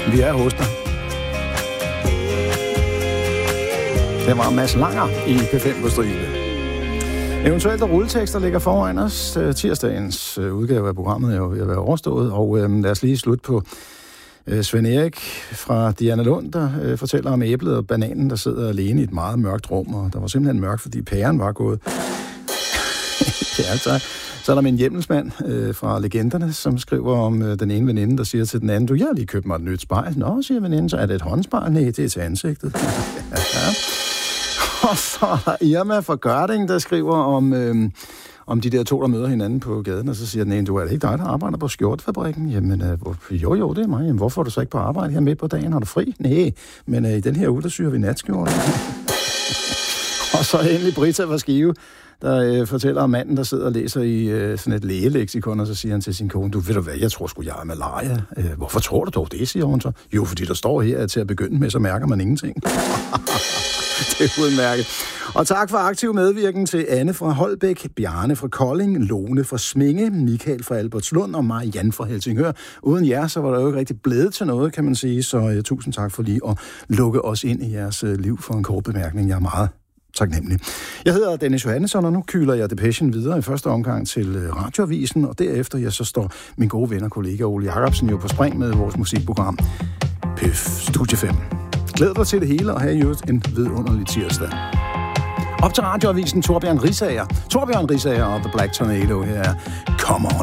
Vi er hos dig. Det var Mads Langer i P5 på stribe. Eventuelt rulletekster ligger foran os. Tirsdagens udgave af programmet er jo ved at være overstået, og lad os lige slutte på Svend Erik fra Diana Lund, der fortæller om æblet og bananen, der sidder alene i et meget mørkt rum, og der var simpelthen mørkt, fordi pæren var gået. Ja, så er der en hjemmelsmand fra Legenderne, som skriver om den ene veninde, der siger til den anden, jeg har lige købt mig et nyt spejl. Nå, siger veninden, så er det et håndspejl? Nej, det er til ansigtet. Ja. Og så er der Irma fra Gørding, der skriver om de der to, der møder hinanden på gaden, og så siger den ene, er det ikke dig, der arbejder på skjortefabrikken? Jamen, jo, det er mig. Jamen, hvorfor er du så ikke på arbejde her midt på dagen? Har du fri? Nej, men i den her uge, der syr vi natskjorte. Og så endelig Britta fra Skive, der fortæller om manden, der sidder og læser i sådan et lægeleksikon, og så siger han til sin kone, ved du hvad, jeg tror sgu, jeg er malaria. Hvorfor tror du dog det, siger hun så? Jo, fordi der står her, at til at begynde med, så mærker man ingenting. Det er udmærket. Og tak for aktiv medvirken til Anne fra Holbæk, Bjarne fra Kolding, Lone fra Sminge, Michael fra Albertslund og Marianne fra Helsingør. Uden jer, så var der jo ikke rigtig blevet til noget, kan man sige, så tusind tak for lige at lukke os ind i jeres liv for en kort bemærkning. Jeg er meget taknemmelig. Jeg hedder Dennis Johannesson, og nu kyler jeg Depechen videre i første omgang til Radioavisen, og derefter så står min gode ven og kollega Ole Jacobsen jo på spring med vores musikprogram Pøf Studie 5. Glæd dig til det hele, og have i øvrigt en vidunderlig tirsdag. Op til Radioavisen Torbjørn Risager og The Black Tornado her. Come on.